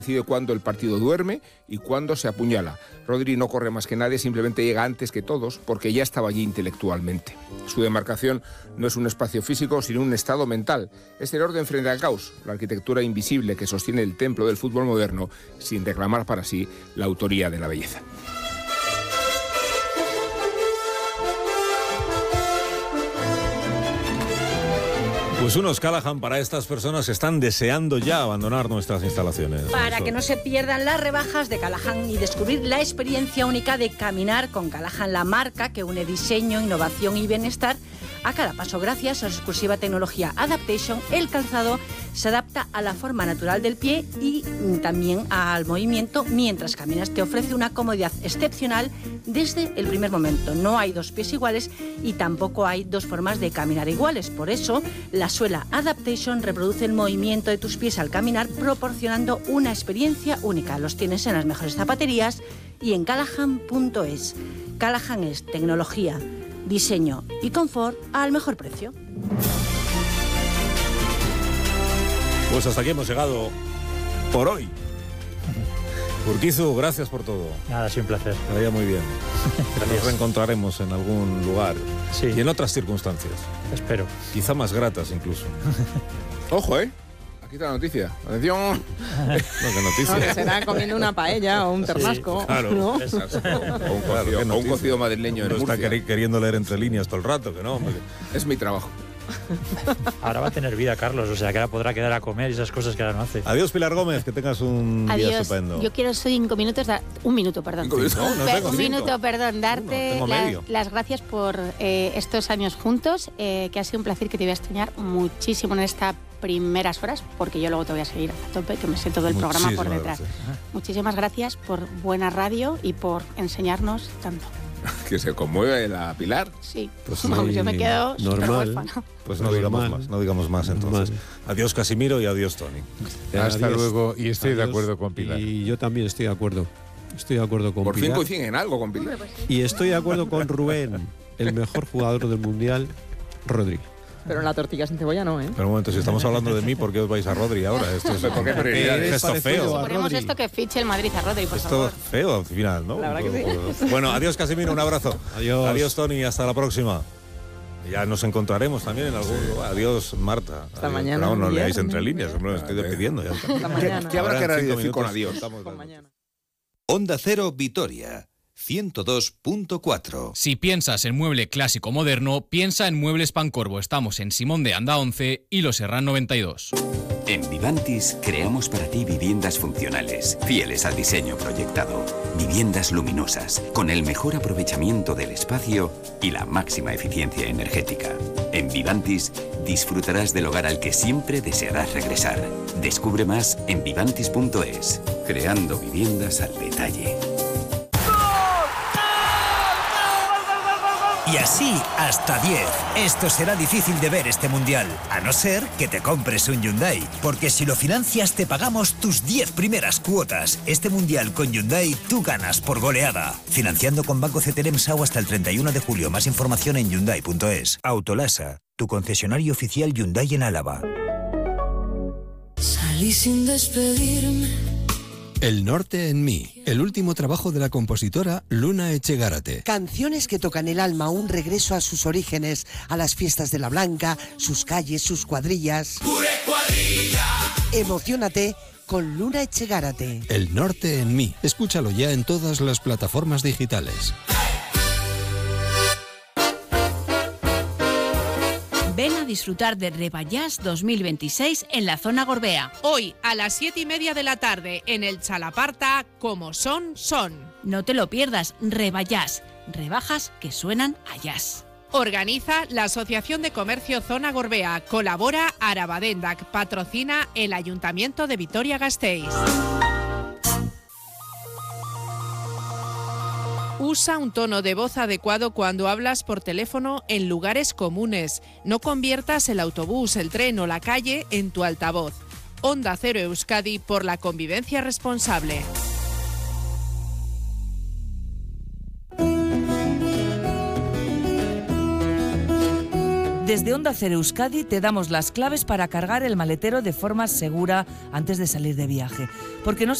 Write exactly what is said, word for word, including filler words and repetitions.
decide cuándo el partido duerme y cuándo se apuñala. Rodri no corre más que nadie, simplemente llega antes que todos porque ya estaba allí intelectualmente. Su demarcación no es un espacio físico, sino un estado mental. Es el orden frente al caos, la arquitectura invisible que sostiene el templo del fútbol moderno sin reclamar para sí la autoría de la belleza. Pues unos Callahan para estas personas que están deseando ya abandonar nuestras instalaciones. Para que no se pierdan las rebajas de Callahan y descubrir la experiencia única de caminar con Callahan, la marca que une diseño, innovación y bienestar a cada paso. Gracias a su exclusiva tecnología Adaptation, el calzado se adapta a la forma natural del pie y también al movimiento mientras caminas. Te ofrece una comodidad excepcional desde el primer momento. No hay dos pies iguales y tampoco hay dos formas de caminar iguales. Por eso, la suela Adaptation reproduce el movimiento de tus pies al caminar, proporcionando una experiencia única. Los tienes en las mejores zapaterías y en callahan punto es. Callahan es tecnología, diseño y confort al mejor precio. Pues hasta aquí hemos llegado por hoy. Urquizu, gracias por todo. Nada, sí, un placer. Que vaya muy bien. Nos reencontraremos en algún lugar. Sí. Y en otras circunstancias. Espero. Quizá más gratas incluso. Ojo, ¿eh? Aquí está la noticia. Atención. No, qué noticia. No, que será comiendo una paella o un ternasco. Sí, claro. ¿No? O un cocido, o un cocido madrileño en No está Murcia. queri- queriendo leer entre líneas todo el rato, que no, hombre. Es mi trabajo. Ahora va a tener vida, Carlos, o sea que ahora podrá quedar a comer y esas cosas que ahora no hace. Adiós, Pilar Gómez, que tengas un día Adiós. estupendo. Yo quiero cinco minutos, da- un minuto, perdón. Cinco minutos. No, no Pe- tengo un cinco. minuto, perdón, Uno, darte tengo las, medio. las gracias por eh, estos años juntos, eh, que ha sido un placer, que te voy a extrañar muchísimo en estas primeras horas, porque yo luego te voy a seguir a tope, que me sé todo el programa por Muchísimas detrás. gracias. Muchísimas gracias por buena radio y por enseñarnos tanto. Que se conmueve la Pilar. Sí, Pues Vamos, muy yo me quedo normal. superhuérfana. Pues no digamos Normal. más, no digamos más entonces. Normal. Adiós, Casimiro, y adiós, Tony. Hasta Adiós. luego, y estoy de Adiós. acuerdo con Pilar. Y yo también estoy de acuerdo. Estoy de acuerdo con Por fin Pilar. coinciden en algo con Pilar. Y estoy de acuerdo con Rubén, el mejor jugador del Mundial, Rodri. Pero en la tortilla sin cebolla no, ¿eh? Pero un momento, si estamos hablando de mí, ¿por qué os vais a Rodri ahora? Esto es ¿Por qué prioridades? un gesto parecido feo. a Ponemos Rodri. esto que fiche el Madrid a Rodri, por Esto favor. feo al final, ¿no? La verdad que sí. Bueno, adiós, Casimiro, un abrazo. Adiós. Adiós, Tony, hasta la próxima. Ya nos encontraremos también en algún lugar. Adiós, Marta. Hasta Adiós. mañana, Pero no viernes. leáis entre líneas, me lo estoy despidiendo. Ya está. Hasta mañana. ¿Qué habrá Ahora que en cinco decir con minutos adiós? estamos- Con mañana. Onda Cero Vitoria, ciento dos punto cuatro. Si piensas en mueble clásico moderno, piensa en Muebles Pancorbo. Estamos en Simón de Anda once y Los Serrán noventa y dos. En Vivantis creamos para ti viviendas funcionales, fieles al diseño proyectado. Viviendas luminosas, con el mejor aprovechamiento del espacio y la máxima eficiencia energética. En Vivantis disfrutarás del hogar al que siempre desearás regresar. Descubre más en vivantis punto es, creando viviendas al detalle. Y así hasta diez. Esto será difícil de ver este mundial, a no ser que te compres un Hyundai, porque si lo financias te pagamos tus diez primeras cuotas. Este mundial con Hyundai tú ganas por goleada. Financiando con Banco C T L M S A U hasta el treinta y uno de julio. Más información en hyundai punto es. Autolasa, tu concesionario oficial Hyundai en Álava. Salí sin despedirme. El norte en mí, el último trabajo de la compositora Luna Echegárate. Canciones que tocan el alma, un regreso a sus orígenes, a las fiestas de la Blanca, sus calles, sus cuadrillas. ¡Pure cuadrilla! Emociónate con Luna Echegárate. El norte en mí, escúchalo ya en todas las plataformas digitales. Ven a disfrutar de Rebayás dos mil veintiséis en la zona Gorbea. Hoy a las siete y media de la tarde en el Chalaparta, como son, son. No te lo pierdas, Rebayás, rebajas que suenan a jazz. Organiza la Asociación de Comercio Zona Gorbea. Colabora Arabadendac. Patrocina el Ayuntamiento de Vitoria-Gasteiz. Usa un tono de voz adecuado cuando hablas por teléfono en lugares comunes. No conviertas el autobús, el tren o la calle en tu altavoz. Onda Cero Euskadi por la convivencia responsable. Desde Onda Cero Euskadi te damos las claves para cargar el maletero de forma segura antes de salir de viaje. Porque no